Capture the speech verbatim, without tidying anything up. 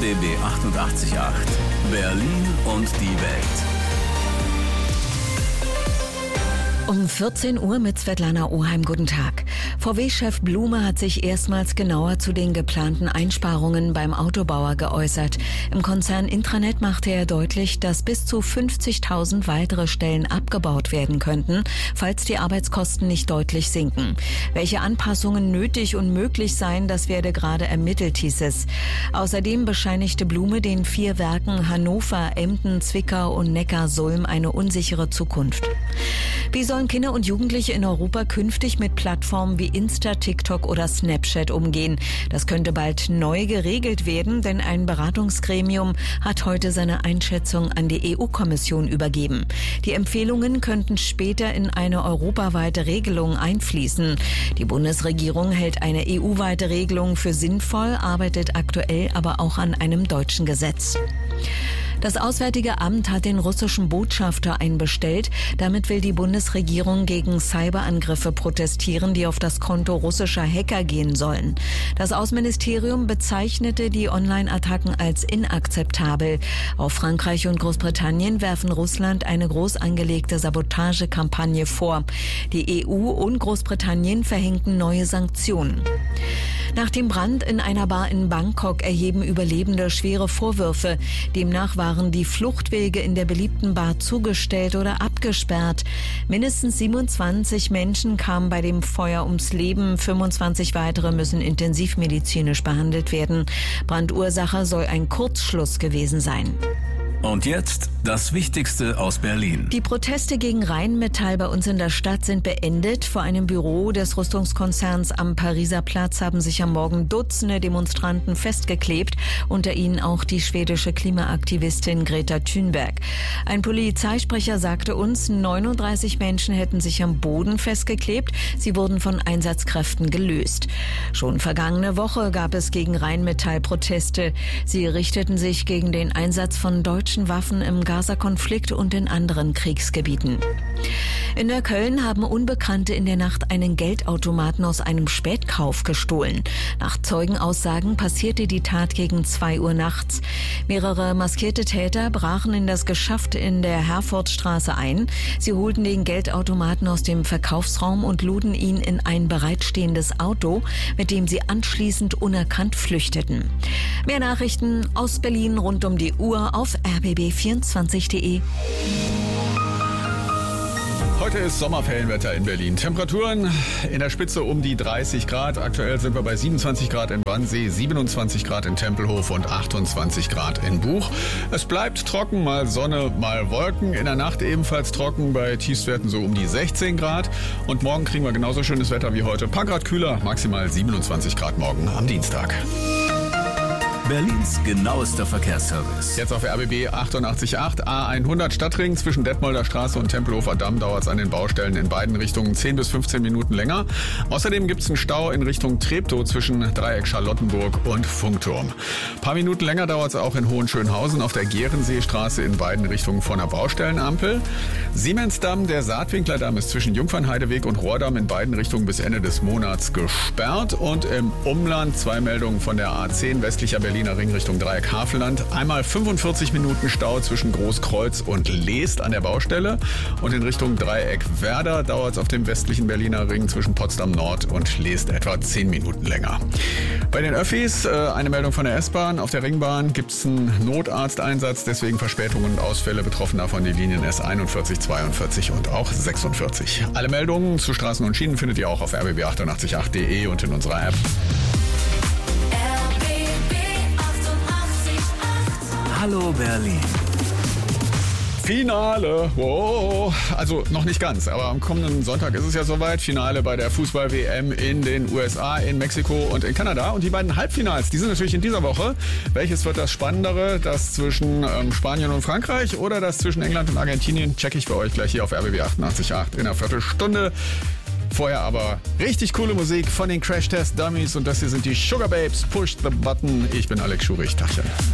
B B achtundachtzig Komma acht. Berlin und die Welt. Um vierzehn Uhr mit Svetlana Oheim. Guten Tag. V W-Chef Blume hat sich erstmals genauer zu den geplanten Einsparungen beim Autobauer geäußert. Im Konzern Intranet machte er deutlich, dass bis zu fünfzigtausend weitere Stellen abgebaut werden könnten, falls die Arbeitskosten nicht deutlich sinken. Welche Anpassungen nötig und möglich seien, das werde gerade ermittelt, hieß es. Außerdem bescheinigte Blume den vier Werken Hannover, Emden, Zwickau und Neckarsulm eine unsichere Zukunft. Wie sollen Kinder und Jugendliche in Europa künftig mit Plattformen wie Insta, TikTok oder Snapchat umgehen? Das könnte bald neu geregelt werden, denn ein Beratungsgremium hat heute seine Einschätzung an die E U-Kommission übergeben. Die Empfehlungen könnten später in eine europaweite Regelung einfließen. Die Bundesregierung hält eine E U-weite Regelung für sinnvoll, arbeitet aktuell aber auch an einem deutschen Gesetz. Das Auswärtige Amt hat den russischen Botschafter einbestellt. Damit will die Bundesregierung gegen Cyberangriffe protestieren, die auf das Konto russischer Hacker gehen sollen. Das Außenministerium bezeichnete die Online-Attacken als inakzeptabel. Auch Frankreich und Großbritannien werfen Russland eine groß angelegte Sabotagekampagne vor. Die E U und Großbritannien verhängten neue Sanktionen. Nach dem Brand in einer Bar in Bangkok erheben Überlebende schwere Vorwürfe. Demnach waren die Fluchtwege in der beliebten Bar zugestellt oder abgesperrt. Mindestens siebenundzwanzig Menschen kamen bei dem Feuer ums Leben. fünfundzwanzig weitere müssen intensivmedizinisch behandelt werden. Brandursache soll ein Kurzschluss gewesen sein. Und jetzt das Wichtigste aus Berlin. Die Proteste gegen Rheinmetall bei uns in der Stadt sind beendet. Vor einem Büro des Rüstungskonzerns am Pariser Platz haben sich am Morgen Dutzende Demonstranten festgeklebt, unter ihnen auch die schwedische Klimaaktivistin Greta Thunberg. Ein Polizeisprecher sagte uns, neununddreißig Menschen hätten sich am Boden festgeklebt. Sie wurden von Einsatzkräften gelöst. Schon vergangene Woche gab es gegen Rheinmetall Proteste. Sie richteten sich gegen den Einsatz von deutschen Waffen im Gaza-Konflikt und in anderen Kriegsgebieten. In Neukölln haben Unbekannte in der Nacht einen Geldautomaten aus einem Spätkauf gestohlen. Nach Zeugenaussagen passierte die Tat gegen zwei Uhr nachts. Mehrere maskierte Täter brachen in das Geschäft in der Herfordstraße ein. Sie holten den Geldautomaten aus dem Verkaufsraum und luden ihn in ein bereitstehendes Auto, mit dem sie anschließend unerkannt flüchteten. Mehr Nachrichten aus Berlin rund um die Uhr auf r b b vierundzwanzig punkt de. Heute ist Sommerferienwetter in Berlin. Temperaturen in der Spitze um die dreißig Grad. Aktuell sind wir bei siebenundzwanzig Grad in Wannsee, siebenundzwanzig Grad in Tempelhof und achtundzwanzig Grad in Buch. Es bleibt trocken, mal Sonne, mal Wolken. In der Nacht ebenfalls trocken, bei Tiefstwerten so um die sechzehn Grad. Und morgen kriegen wir genauso schönes Wetter wie heute. Ein paar Grad kühler, maximal siebenundzwanzig Grad morgen am Dienstag. Berlins genauester Verkehrsservice. Jetzt auf R B B achtundachtzig Komma acht, A hundert Stadtring zwischen Detmolder Straße und Tempelhofer Damm dauert es an den Baustellen in beiden Richtungen zehn bis fünfzehn Minuten länger. Außerdem gibt es einen Stau in Richtung Treptow zwischen Dreieck Charlottenburg und Funkturm. Ein paar Minuten länger dauert es auch in Hohenschönhausen auf der Gehrenseestraße in beiden Richtungen vor einer Baustellenampel. Siemensdamm, der Saatwinklerdamm ist zwischen Jungfernheideweg und Rohrdamm in beiden Richtungen bis Ende des Monats gesperrt. Und im Umland zwei Meldungen von der A zehn westlicher Berlin. Berliner Ring Richtung Dreieck Havelland. Einmal fünfundvierzig Minuten Stau zwischen Großkreuz und Leest an der Baustelle. Und in Richtung Dreieck Werder dauert es auf dem westlichen Berliner Ring zwischen Potsdam Nord und Leest etwa zehn Minuten länger. Bei den Öffis äh, eine Meldung von der S-Bahn. Auf der Ringbahn gibt es einen Notarzteinsatz, deswegen Verspätungen und Ausfälle. Betroffen davon die Linien S einundvierzig, zweiundvierzig und auch sechsundvierzig. Alle Meldungen zu Straßen und Schienen findet ihr auch auf r b b achtundachtzig Komma acht punkt de und in unserer App. Hallo Berlin. Finale. Wow. Also noch nicht ganz, aber am kommenden Sonntag ist es ja soweit. Finale bei der Fußball-W M in den U S A, in Mexiko und in Kanada. Und die beiden Halbfinals, die sind natürlich in dieser Woche. Welches wird das Spannendere? Das zwischen ähm, Spanien und Frankreich oder das zwischen England und Argentinien? Check ich für euch gleich hier auf R B B achtundachtzig Komma acht in einer Viertelstunde. Vorher aber richtig coole Musik von den Crash Test Dummies und das hier sind die Sugar Babes. Push the Button. Ich bin Alex Schurich. Tachchen.